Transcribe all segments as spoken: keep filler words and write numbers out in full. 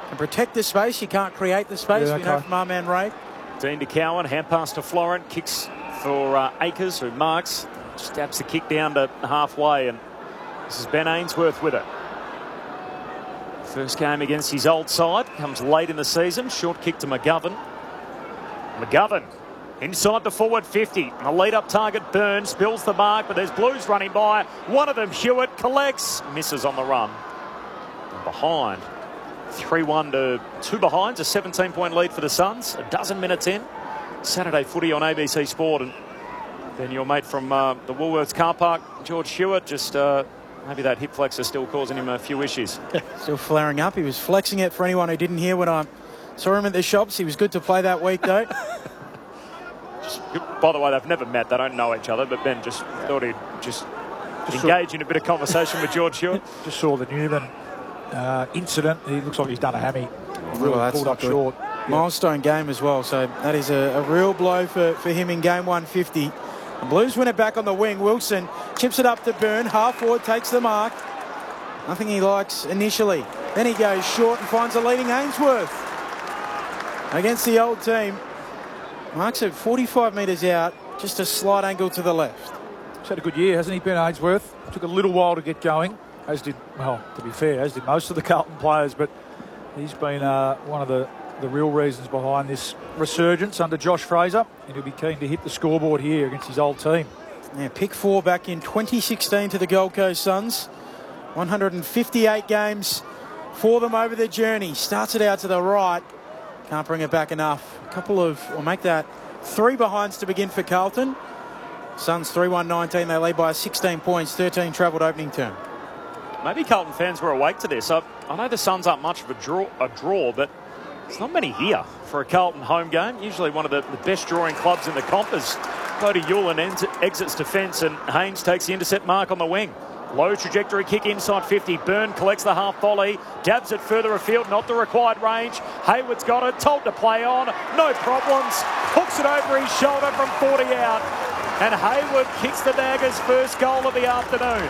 can protect the space. You can't create the space. Yeah, we know okay. from our man Ray. Dean de Cowan, hand pass to Florent, kicks for uh, Akers, who marks, stabs the kick down to halfway, and this is Ben Ainsworth with it. First game against his old side, comes late in the season, short kick to McGovern. McGovern inside the forward fifty, the lead up target Burns, spills the mark, but there's Blues running by, one of them Hewitt collects, misses on the run. And behind. three one to two behinds, a seventeen point lead for the Suns, a dozen minutes in. Saturday footy on A B C Sport, and then your mate from uh, the Woolworths car park, George Hewitt, just uh, maybe that hip flexor still causing him a few issues. Still flaring up. He was flexing it for anyone who didn't hear when I saw him at the shops. He was good to play that week though. Just, by the way, they've never met, they don't know each other, but Ben just thought he'd just, just engage in a bit of conversation with George Hewitt. Just saw the Newman uh, incident. He looks like he's done a hammy. Really well, that's pulled up good. short. Milestone game as well, so that is a, a real blow for, for him in game one fifty. The Blues win it back on the wing. Wilson chips it up to Byrne, half forward, takes the mark. Nothing he likes initially. Then he goes short and finds a leading Ainsworth against the old team. Marks it forty-five metres out, just a slight angle to the left. He's had a good year, hasn't he, Ben Ainsworth? Took a little while to get going, as did, well, to be fair, as did most of the Carlton players, but he's been uh, one of the, the real reasons behind this resurgence under Josh Fraser, and he'll be keen to hit the scoreboard here against his old team. Yeah, pick four back in twenty sixteen to the Gold Coast Suns. one hundred fifty-eight games for them over the journey. Starts it out to the right. Can't bring it back enough. A couple of, or make that three behinds to begin for Carlton. Suns three one nineteen. They lead by sixteen points, thirteen travelled opening term. Maybe Carlton fans were awake to this. I, I know the Suns aren't much of a draw, a draw, but there's not many here for a Carlton home game. Usually one of the, the best drawing clubs in the comp as Cody Hewlin ends, exits defence and Haynes takes the intercept mark on the wing. Low trajectory kick inside fifty. Byrne collects the half volley, dabs it further afield, not the required range. Hayward's got it, told to play on, no problems. Hooks it over his shoulder from forty out. And Hayward kicks the Daggers' first goal of the afternoon.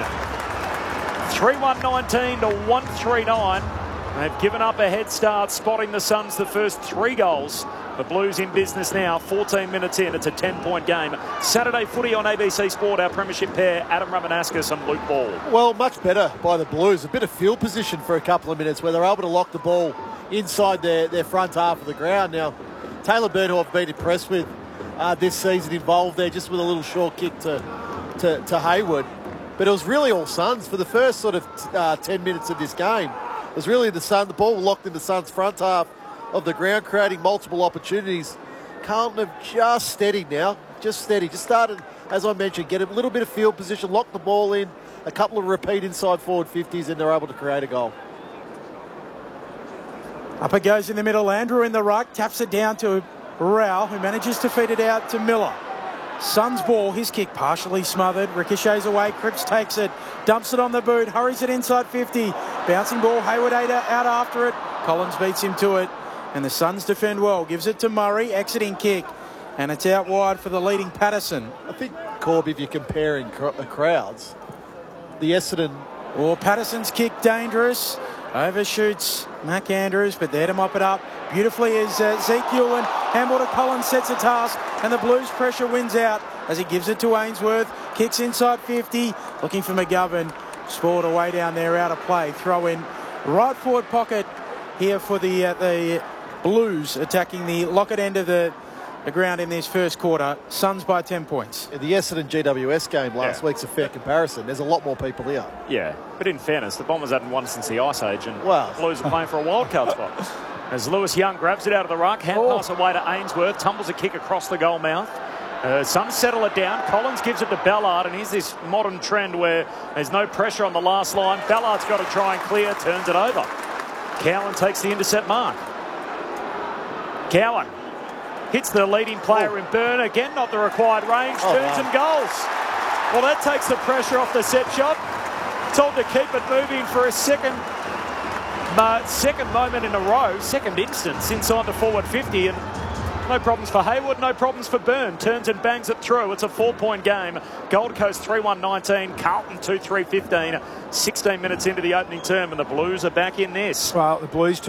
three one nineteen to one three nine. They've given up a head start, spotting the Suns the first three goals. The Blues in business now, fourteen minutes in. It's a ten point game. Saturday footy on A B C Sport, our premiership pair, Adam Ramanauskas and Luke Ball. Well, much better by the Blues. A bit of field position for a couple of minutes where they're able to lock the ball inside their, their front half of the ground. Now, Taylor Byrne, who I've been impressed with uh, this season, involved there just with a little short kick to, to, to Hayward. But it was really all Suns for the first sort of uh, ten minutes of this game. It was really the Sun, the ball locked in the Suns' front half of the ground, creating multiple opportunities. Carlton have just steadied now, just steady. Just started, as I mentioned, get a little bit of field position, lock the ball in, a couple of repeat inside forward fifties, and they're able to create a goal. Up it goes in the middle. Andrew in the ruck, taps it down to Rao, who manages to feed it out to Miller. Suns ball, his kick partially smothered, ricochets away, Cripps takes it, dumps it on the boot, hurries it inside fifty, bouncing ball, Hayward out after it, Collins beats him to it, and the Suns defend well, gives it to Murray, exiting kick, and it's out wide for the leading Patterson. I think, Corb, if you're comparing cr- crowds, the Essendon... Or Patterson's kick dangerous, overshoots Mac Andrews, but there to mop it up beautifully is uh, Zeke Hewlin. Handball to Collins sets a task, and the Blues pressure wins out as he gives it to Ainsworth. Kicks inside fifty, looking for McGovern. Spoiled away down there, out of play. Throw in right forward pocket here for the uh, the Blues, attacking the Lockett end of the, the ground in this first quarter. Suns by ten points. The Essendon G W S game last Yeah. week's a fair comparison. There's a lot more people here. Yeah, but in fairness, the Bombers hadn't won since the Ice Age, and Wow. the Blues are playing for a wildcard spot. As Lewis Young grabs it out of the ruck, hand Oh. pass away to Ainsworth, tumbles a kick across the goal mouth. Uh, Suns settle it down. Collins gives it to Ballard, and here's this modern trend where there's no pressure on the last line. Ballard's got to try and clear, turns it over. Cowan takes the intercept mark. Cowan hits the leading player Oh. in Byrne. Again, not the required range. Oh, turns wow. and goals. Well, that takes the pressure off the set shot. Told to keep it moving for a second, uh, second moment in a row, second instance inside the forward fifty, and no problems for Hayward, no problems for Byrne. Turns and bangs it through. It's a four-point game. Gold Coast three one nineteen, Carlton two three fifteen. sixteen minutes into the opening term, and the Blues are back in this. Well, the Blues